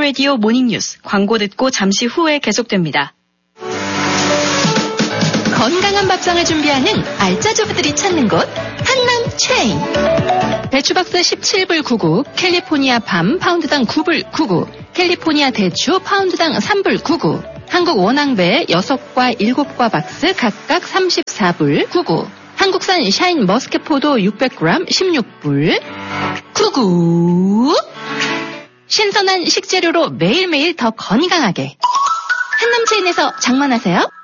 라디오 모닝뉴스 광고 듣고 잠시 후에 계속됩니다. 건강한 밥상을 준비하는 알짜주부들이 찾는 곳 한남 체인. 배추박스 17불 99, 캘리포니아 밤 파운드당 9불 99, 캘리포니아 대추 파운드당 3불 99, 한국 원앙배 6과 7과 박스 각각 34불 99, 한국산 샤인 머스켓포도 600g 16불 99. 신선한 식재료로 매일매일 더 건강하게 한남체인에서 장만하세요.